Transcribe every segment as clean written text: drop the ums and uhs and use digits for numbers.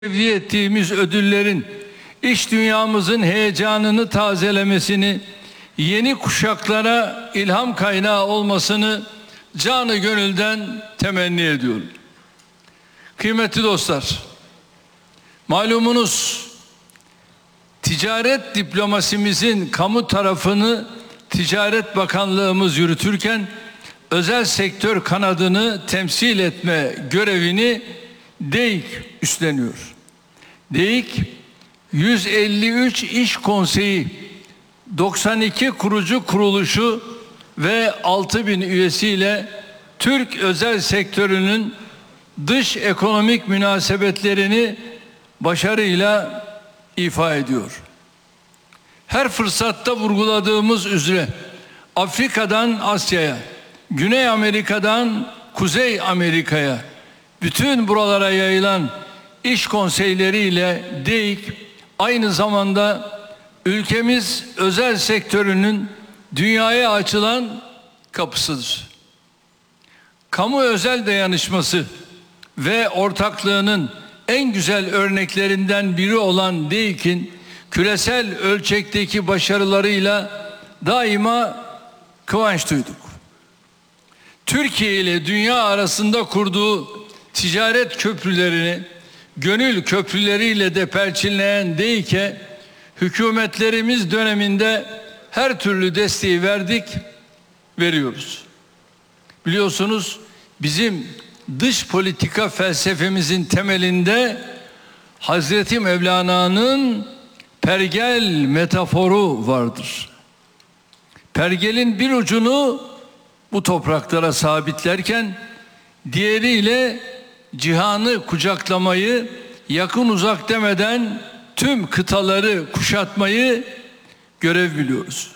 Tevdi ettiğimiz ödüllerin iş dünyamızın heyecanını tazelemesini, yeni kuşaklara ilham kaynağı olmasını canı gönülden temenni ediyorum. Kıymetli dostlar, malumunuz ticaret diplomasimizin kamu tarafını Ticaret Bakanlığımız yürütürken özel sektör kanadını temsil etme görevini DEİK üstleniyor. DEİK 153 İş Konseyi, 92 kurucu kuruluşu ve 6.000 üyesiyle Türk özel sektörünün dış ekonomik münasebetlerini başarıyla ifa ediyor. Her fırsatta vurguladığımız üzere Afrika'dan Asya'ya, Güney Amerika'dan Kuzey Amerika'ya, bütün buralara yayılan iş konseyleriyle DEİK aynı zamanda ülkemiz özel sektörünün dünyaya açılan kapısıdır. Kamu özel dayanışması ve ortaklığının en güzel örneklerinden biri olan DEİK'in küresel ölçekteki başarılarıyla daima kıvanç duyduk. Türkiye ile dünya arasında kurduğu ticaret köprülerini gönül köprüleriyle de perçinleyen DEİK'e hükümetlerimiz döneminde her türlü desteği verdik, veriyoruz. Biliyorsunuz bizim dış politika felsefemizin temelinde Hazreti Mevlana'nın pergel metaforu vardır. Pergelin bir ucunu bu topraklara sabitlerken diğeriyle cihanı kucaklamayı, yakın uzak demeden tüm kıtaları kuşatmayı görev biliyoruz.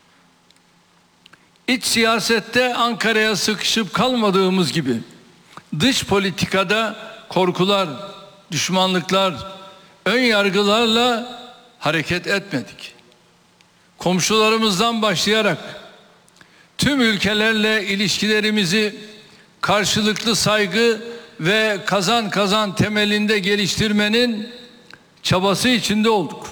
İç siyasette Ankara'ya sıkışıp kalmadığımız gibi dış politikada korkular, düşmanlıklar, ön yargılarla hareket etmedik. Komşularımızdan başlayarak tüm ülkelerle ilişkilerimizi karşılıklı saygı ve kazan kazan temelinde geliştirmenin çabası içinde olduk.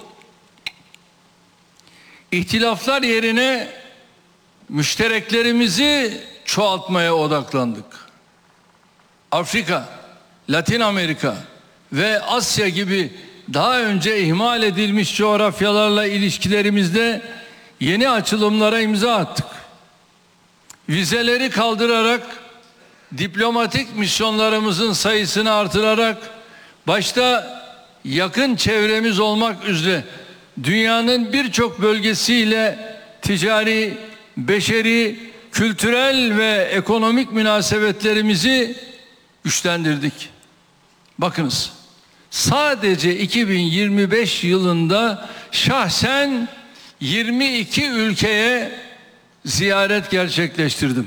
İhtilaflar yerine müştereklerimizi çoğaltmaya odaklandık. Afrika, Latin Amerika ve Asya gibi daha önce ihmal edilmiş coğrafyalarla ilişkilerimizde yeni açılımlara imza attık. Vizeleri kaldırarak, diplomatik misyonlarımızın sayısını artırarak, başta yakın çevremiz olmak üzere dünyanın birçok bölgesiyle ticari, beşeri, kültürel ve ekonomik münasebetlerimizi güçlendirdik. Bakınız, sadece 2025 yılında şahsen 22 ülkeye ziyaret gerçekleştirdim.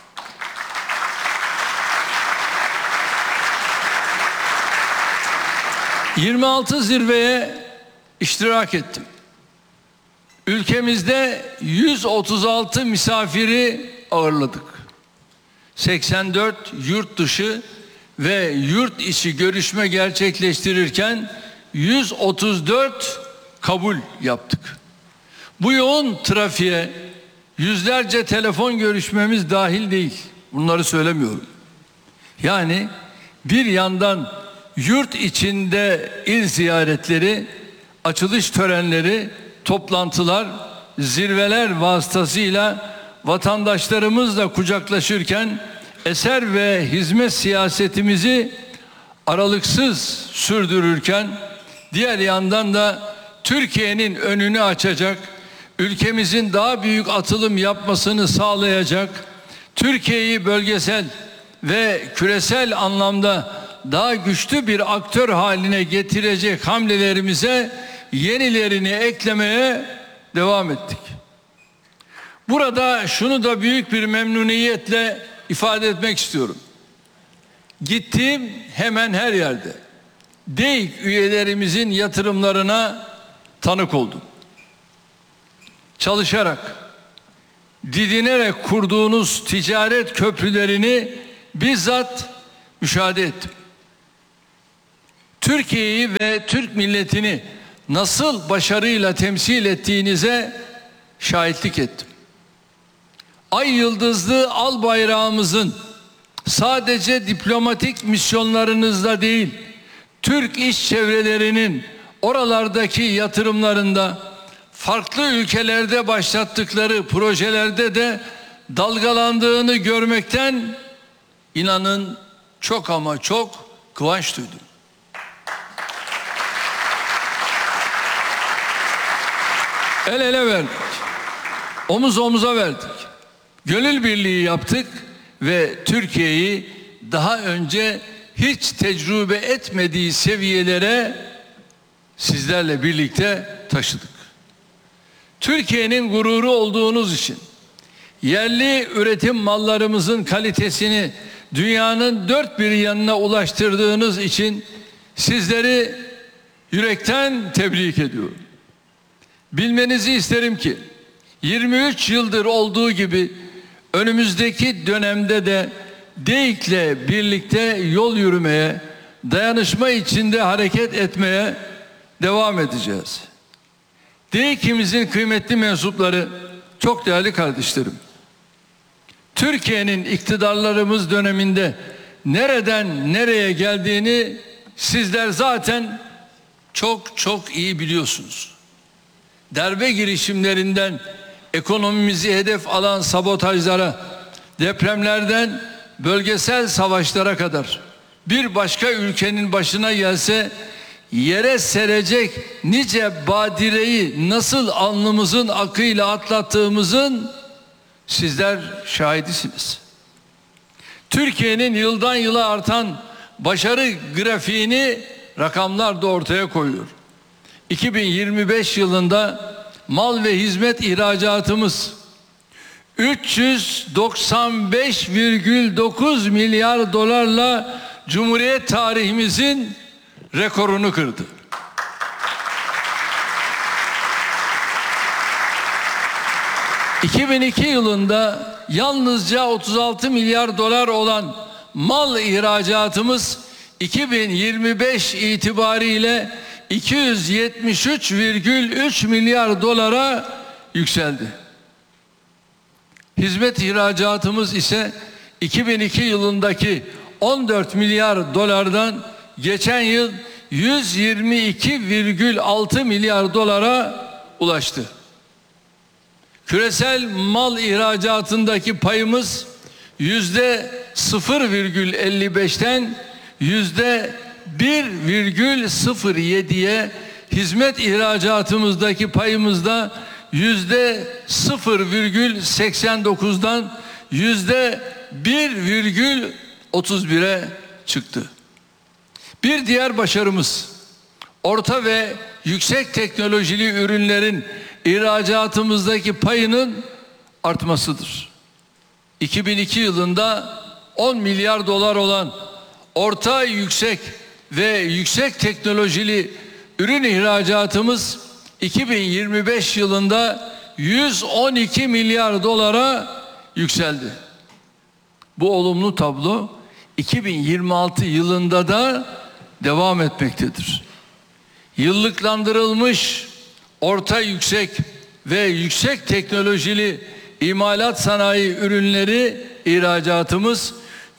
...26 zirveye iştirak ettim. Ülkemizde 136 misafiri ağırladık. 84 yurt dışı ve yurt içi görüşme gerçekleştirirken 134 kabul yaptık. Bu yoğun trafiğe yüzlerce telefon görüşmemiz dahil değil. Bunları söylemiyorum. Yani bir yandan yurt içinde il ziyaretleri, açılış törenleri, toplantılar, zirveler vasıtasıyla vatandaşlarımızla kucaklaşırken eser ve hizmet siyasetimizi aralıksız sürdürürken diğer yandan da Türkiye'nin önünü açacak, ülkemizin daha büyük atılım yapmasını sağlayacak, Türkiye'yi bölgesel ve küresel anlamda daha güçlü bir aktör haline getirecek hamlelerimize yenilerini eklemeye devam ettik. Burada şunu da büyük bir memnuniyetle ifade etmek istiyorum. Gittiğim hemen her yerde DEİK üyelerimizin yatırımlarına tanık oldum. Çalışarak, didinerek kurduğunuz ticaret köprülerini bizzat müşahede ettim. Türkiye'yi ve Türk milletini nasıl başarıyla temsil ettiğinize şahitlik ettim. Ay yıldızlı al bayrağımızın sadece diplomatik misyonlarınızda değil, Türk iş çevrelerinin oralardaki yatırımlarında, farklı ülkelerde başlattıkları projelerde de dalgalandığını görmekten inanın çok ama çok kıvanç duydum. El ele verdik, omuz omuza verdik, gönül birliği yaptık ve Türkiye'yi daha önce hiç tecrübe etmediği seviyelere sizlerle birlikte taşıdık. Türkiye'nin gururu olduğunuz için, yerli üretim mallarımızın kalitesini dünyanın dört bir yanına ulaştırdığınız için sizleri yürekten tebrik ediyorum. Bilmenizi isterim ki 23 yıldır olduğu gibi önümüzdeki dönemde de DİİK'le birlikte yol yürümeye, dayanışma içinde hareket etmeye devam edeceğiz. DİİK'imizin kıymetli mensupları, çok değerli kardeşlerim, Türkiye'nin iktidarlarımız döneminde nereden nereye geldiğini sizler zaten çok iyi biliyorsunuz. Darbe girişimlerinden ekonomimizi hedef alan sabotajlara, depremlerden bölgesel savaşlara kadar bir başka ülkenin başına gelse yere serecek nice badireyi nasıl alnımızın akıyla atlattığımızın sizler şahidisiniz. Türkiye'nin yıldan yıla artan başarı grafiğini rakamlar da ortaya koyuyor. 2025 yılında mal ve hizmet ihracatımız 395,9 milyar dolarla Cumhuriyet tarihimizin rekorunu kırdı. ...2002 yılında yalnızca 36 milyar dolar olan mal ihracatımız 2025 itibariyle 273,3 milyar dolara yükseldi. Hizmet ihracatımız ise 2002 yılındaki 14 milyar dolardan geçen yıl 122,6 milyar dolara ulaştı. Küresel mal ihracatındaki payımız %0,55'ten %1,07'ye, hizmet ihracatımızdaki payımız da %0,89'dan %1,31'e çıktı. Bir diğer başarımız orta ve yüksek teknolojili ürünlerin ihracatımızdaki payının artmasıdır. 2002 yılında 10 milyar dolar olan orta, yüksek ve yüksek teknolojili ürün ihracatımız 2025 yılında 112 milyar dolara yükseldi. Bu olumlu tablo 2026 yılında da devam etmektedir. Yıllıklandırılmış orta, yüksek ve yüksek teknolojili imalat sanayi ürünleri ihracatımız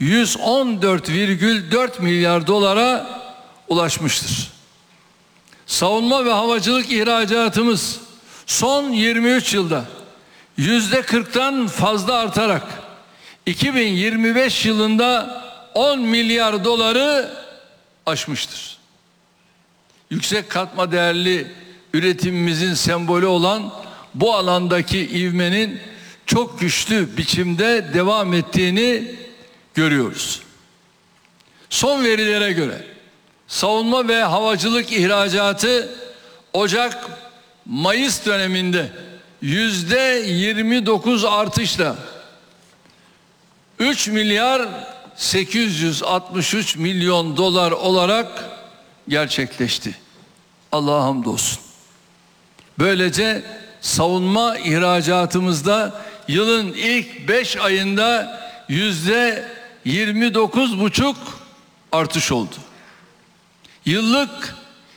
114,4 milyar dolara ulaşmıştır. Savunma ve havacılık ihracatımız son 23 yılda %40'tan fazla artarak 2025 yılında 10 milyar doları aşmıştır. Yüksek katma değerli üretimimizin sembolü olan bu alandaki ivmenin çok güçlü biçimde devam ettiğini görüyoruz. Son verilere göre savunma ve havacılık ihracatı Ocak-Mayıs döneminde %29 artışla 3 milyar 863 milyon dolar olarak gerçekleşti. Allah'a hamdolsun. Böylece savunma ihracatımızda yılın ilk 5 ayında %29,5 artış oldu. yıllık